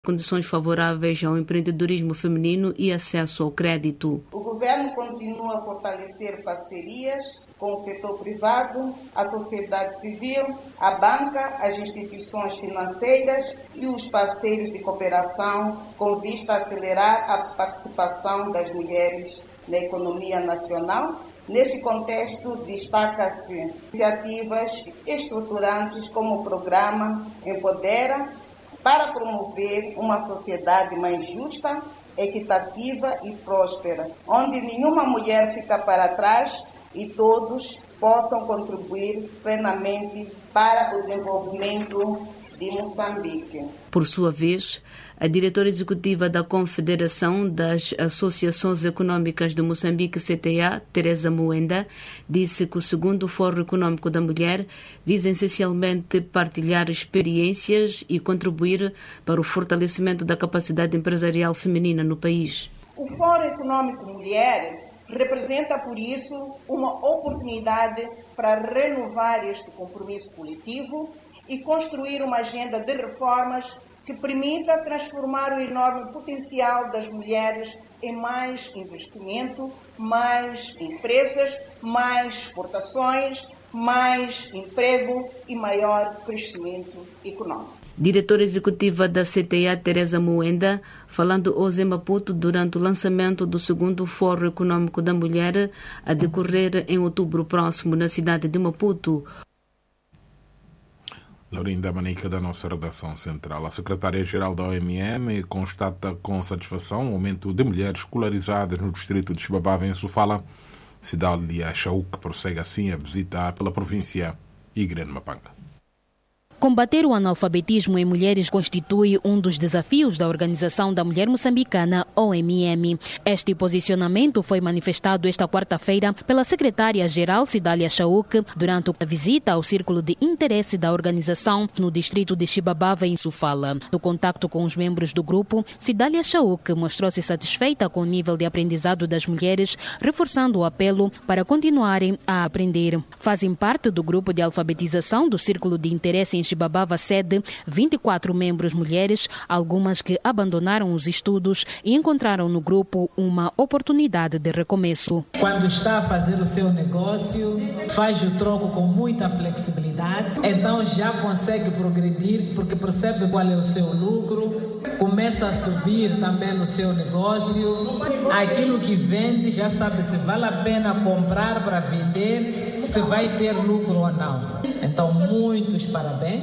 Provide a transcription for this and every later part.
condições favoráveis ao empreendedorismo feminino e acesso ao crédito. O governo continua a fortalecer parcerias com o setor privado, a sociedade civil, a banca, as instituições financeiras e os parceiros de cooperação, com vista a acelerar a participação das mulheres na economia nacional. Neste contexto, destaca-se iniciativas estruturantes como o programa Empodera, para promover uma sociedade mais justa, equitativa e próspera, onde nenhuma mulher fica para trás e todos possam contribuir plenamente para o desenvolvimento de Moçambique. Por sua vez, a diretora executiva da Confederação das Associações Econômicas de Moçambique, CTA, Teresa Moenda, disse que o segundo Fórum Econômico da Mulher visa essencialmente partilhar experiências e contribuir para o fortalecimento da capacidade empresarial feminina no país. O Fórum Econômico Mulher representa, por isso, uma oportunidade para renovar este compromisso coletivo e construir uma agenda de reformas que permita transformar o enorme potencial das mulheres em mais investimento, mais empresas, mais exportações, mais emprego e maior crescimento econômico. Diretora executiva da CTA, Teresa Moenda, falando hoje em Maputo durante o lançamento do segundo Fórum Econômico da Mulher, a decorrer em outubro próximo na cidade de Maputo. Laurinda Manica, da nossa redação central. A secretária-geral da OMM constata com satisfação o aumento de mulheres escolarizadas no distrito de Xibabava, em Sofala. Cidália Chauk prossegue assim a visita pela província e Grande Mapanga. Combater o analfabetismo em mulheres constitui um dos desafios da Organização da Mulher Moçambicana, OMM. Este posicionamento foi manifestado esta quarta-feira pela secretária-geral Cidália Chauk durante a visita ao Círculo de Interesse da organização no distrito de Xibabava, em Sofala. No contacto com os membros do grupo, Cidália Chauk mostrou-se satisfeita com o nível de aprendizado das mulheres, reforçando o apelo para continuarem a aprender. Fazem parte do grupo de alfabetização do Círculo de Interesse em Xibabava sede 24 membros mulheres, algumas que abandonaram os estudos e encontraram no grupo uma oportunidade de recomeço. Quando está a fazer o seu negócio, faz o troco com muita flexibilidade, então já consegue progredir porque percebe qual é o seu lucro, começa a subir também no seu negócio, aquilo que vende já sabe se vale a pena comprar para vender, se vai ter lucro ou não. Então, muitos parabéns.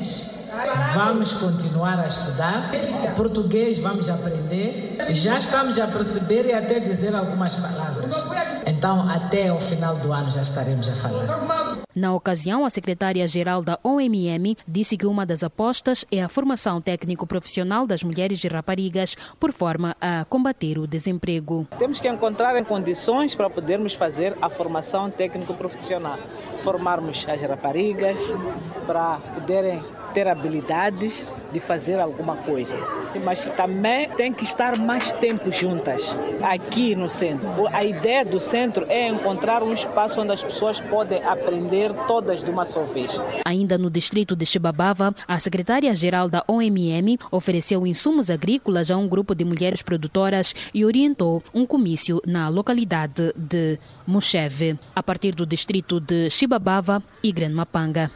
Vamos continuar a estudar. O português vamos aprender. Já estamos a perceber e até dizer algumas palavras. Então, até o final do ano já estaremos a falar. Na ocasião, a secretária-geral da OMM disse que uma das apostas é a formação técnico-profissional das mulheres e raparigas, por forma a combater o desemprego. Temos que encontrar condições para podermos fazer a formação técnico-profissional. Formarmos as raparigas para poderem ter habilidades de fazer alguma coisa. Mas também tem que estar mais tempo juntas, aqui no centro. A ideia do centro é encontrar um espaço onde as pessoas podem aprender todas de uma só vez. Ainda no distrito de Xibabava, a secretária-geral da OMM ofereceu insumos agrícolas a um grupo de mulheres produtoras e orientou um comício na localidade de Muxeve, a partir do distrito de Xibabava e Grande Mapanga.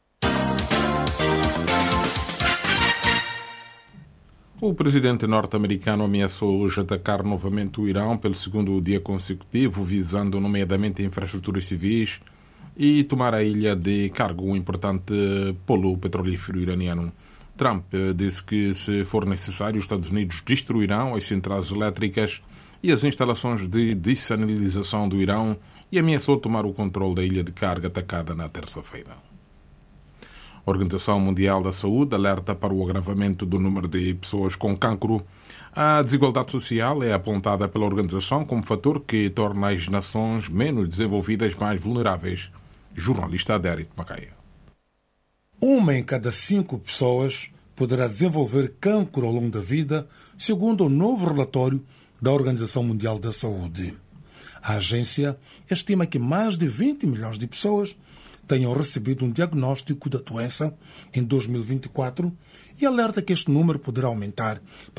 O presidente norte-americano ameaçou hoje atacar novamente o Irão pelo segundo dia consecutivo, visando nomeadamente infraestruturas civis e tomar a ilha de cargo, um importante polo petrolífero iraniano. Trump disse que, se for necessário, os Estados Unidos destruirão as centrais elétricas e as instalações de dessalinização do Irão e ameaçou tomar o controle da ilha de carga atacada na terça-feira. A Organização Mundial da Saúde alerta para o agravamento do número de pessoas com cancro. A desigualdade social é apontada pela organização como fator que torna as nações menos desenvolvidas mais vulneráveis. Jornalista Adérito Macaia. 1 em cada 5 pessoas poderá desenvolver cancro ao longo da vida, segundo o novo relatório da Organização Mundial da Saúde. A agência estima que mais de 20 milhões de pessoas tenham recebido um diagnóstico da doença em 2024 e alerta que este número poderá aumentar para